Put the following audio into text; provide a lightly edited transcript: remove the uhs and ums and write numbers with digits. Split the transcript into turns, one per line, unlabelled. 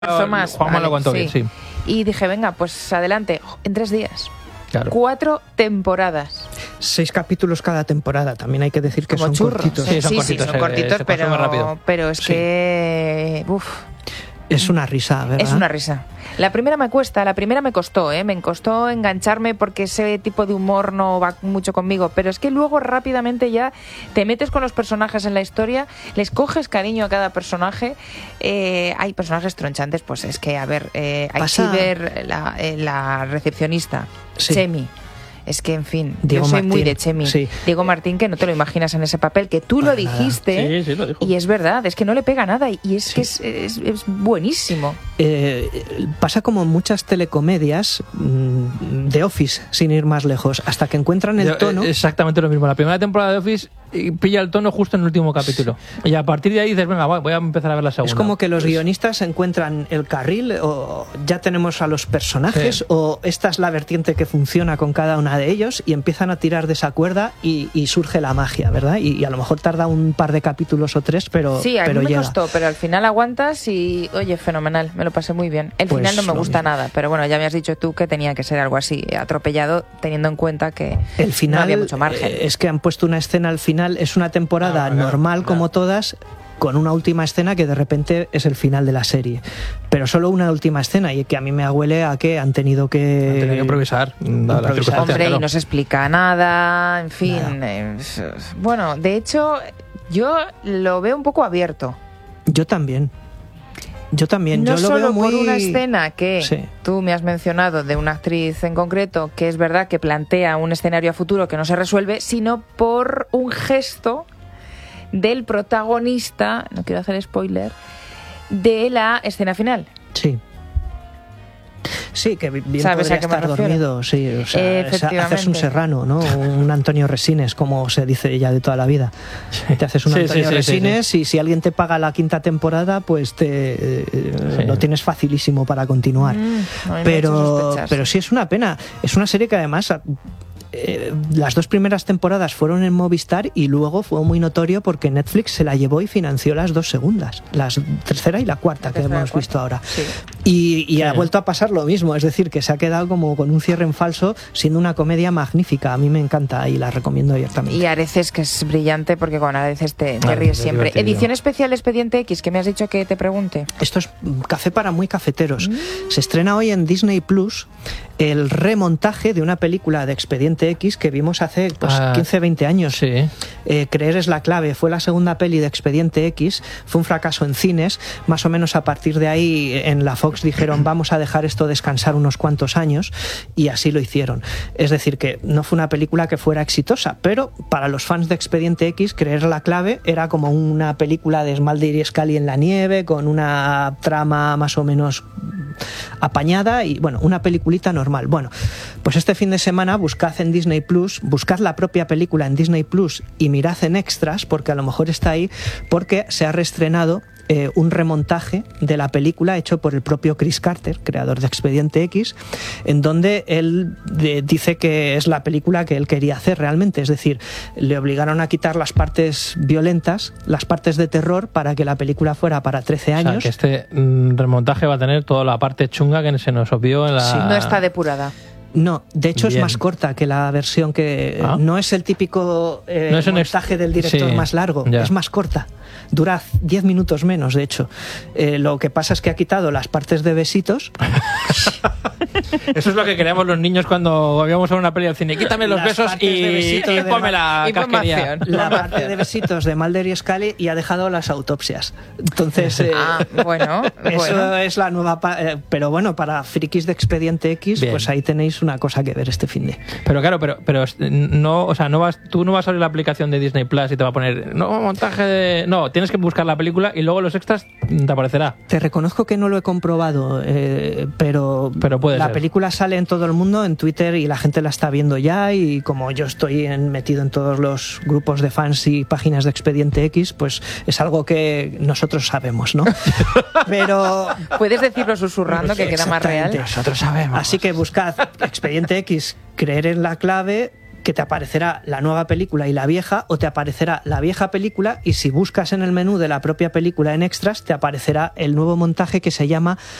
más.
Juanma
Vale,
lo contó bien, sí.
Y dije, venga, pues adelante, en 3 días.
Claro.
4 temporadas.
6 capítulos cada temporada. También hay que decir que
Como
son
churros.
cortitos.
Sí, son
Sí,
cortitos,
son cortitos,
se pasa muy rápido.
pero es
Sí.
que... Uf,
Es una risa, ¿verdad?
es una risa. La primera me costó, me costó engancharme porque ese tipo de humor no va mucho conmigo, pero es que luego rápidamente ya te metes con los personajes en la historia, les coges cariño a cada personaje. Hay personajes tronchantes, pues es que, a ver, hay
Pasa-
Chiver, la recepcionista,
Sí.
Chemi. Es que, en fin,
Diego
yo soy muy
Martín,
de Chemi.
sí.
Diego Martín, que no te lo imaginas en ese papel, que tú
Para
lo
nada.
dijiste,
Sí, lo dijo.
y es verdad, es que no le pega nada, y es
Sí.
que es buenísimo.
Pasa como en muchas telecomedias, The Office, sin ir más lejos, hasta que encuentran el tono.
Exactamente lo mismo. La primera temporada de Office pilla el tono justo en el último capítulo. Y a partir de ahí dices, venga, voy a empezar a ver la segunda.
Es como que los guionistas encuentran el carril, o ya tenemos a los personajes,
Sí.
o esta es la vertiente que funciona con cada una de ellos, y empiezan a tirar de esa cuerda y surge la magia, ¿verdad? Y a lo mejor tarda un par de capítulos o 3, pero,
Sí, a mí
pero
me
llega.
costó, pero al final aguantas y, oye, fenomenal, me lo pasé muy bien. El
Pues
final no me
lo
gusta
mismo.
nada, pero bueno, ya me has dicho tú que tenía que ser algo así, atropellado, teniendo en cuenta que
El final
no había mucho margen.
es que han puesto una escena al final, es una temporada normal como todas, con una última escena que de repente es el final de la serie. Pero solo una última escena, y que a mí me huele a que han tenido que...
Han tenido que improvisar. dadas las circunstancias,
Hombre,
claro.
y no se explica nada, en fin. Bueno, de hecho, yo lo veo un poco abierto.
Yo también.
No
Yo lo
solo
veo muy...
por una escena que
Sí.
tú me has mencionado de una actriz en concreto, que es verdad que plantea un escenario a futuro que no se resuelve, sino por un gesto del protagonista, no quiero hacer spoiler, de la escena final.
Sí. Sí, que bien
¿Sabes
podría
a qué me
estar
refiero?
dormido, sí, o sea,
Efectivamente.
haces un Serrano, ¿no? Un Antonio Resines, como se dice ya de toda la vida. Te haces un
Sí,
Antonio
sí, sí,
Resines y si alguien te paga la 5ª temporada, pues lo tienes facilísimo para continuar.
A mí me ha hecho sospechar.
Pero sí es una pena. Es una serie que además... las 2 primeras temporadas fueron en Movistar y luego fue muy notorio porque Netflix se la llevó y financió las 2 segundas, la tercera y la cuarta que hemos visto ahora.
Sí.
Y ha vuelto a pasar lo mismo, es decir, que se ha quedado como con un cierre en falso, siendo una comedia magnífica. A mí me encanta y la recomiendo abiertamente.
Y Areces, que es brillante, porque con Areces te
Vale,
ríes
es
siempre.
divertido.
Edición especial Expediente X, que me has dicho que te pregunte.
Esto es café para muy cafeteros. Se estrena hoy en Disney Plus el remontaje de una película de Expediente X que vimos hace 15-20 años.
Sí.
Creer es la clave. Fue la segunda peli de Expediente X. Fue un fracaso en cines. Más o menos a partir de ahí en la Fox dijeron vamos a dejar esto descansar unos cuantos años, y así lo hicieron. Es decir, que no fue una película que fuera exitosa, pero para los fans de Expediente X, Creer la clave era como una película de Mulder y Scully en la nieve, con una trama más o menos apañada y, bueno, una peliculita normal. Bueno, pues este fin de semana buscad en Disney Plus, buscad la propia película en Disney Plus y mirad en extras, porque a lo mejor está ahí, porque se ha reestrenado un remontaje de la película hecho por el propio Chris Carter, creador de Expediente X, en donde él dice que es la película que él quería hacer realmente, es decir, le obligaron a quitar las partes violentas, las partes de terror, para que la película fuera para 13 años.
O sea, que este remontaje va a tener toda la parte chunga que se nos obvió en la...
Sí.
No está depurada.
No, de hecho
Bien.
es más corta que la versión que...
¿Ah?
No es el típico
No es un
montaje del director
sí,
más largo,
ya.
es más corta. Dura 10 minutos menos, de hecho. Lo que pasa es que ha quitado las partes de besitos.
Eso es lo que queríamos los niños cuando íbamos a una peli al cine. Quítame los
Las
besos
partes de
y
besitos de
ponme la casquería.
información.
La parte de besitos de Mulder y Scully, y ha dejado las autopsias. Entonces...
Bueno,
Eso
bueno.
es la nueva... pero bueno, para frikis de Expediente X,
Bien.
pues ahí tenéis una cosa que ver este fin de...
Pero claro, pero no, o sea, tú no vas a abrir la aplicación de Disney Plus y te va a poner no montaje de... No, tienes que buscar la película y luego los extras te aparecerá.
Te reconozco que no lo he comprobado, pero
puede
la
ser.
película sale en todo el mundo, en Twitter, y la gente la está viendo ya, y como yo estoy metido en todos los grupos de fans y páginas de Expediente X, pues es algo que nosotros sabemos, ¿no? Pero...
Puedes decirlo susurrando, que queda más real.
Exactamente.
Nosotros sabemos.
Así que buscad Expediente X, Creer en la clave, que te aparecerá la nueva película y la vieja, o te aparecerá la vieja película y si buscas en el menú de la propia película en extras te aparecerá el nuevo montaje que se llama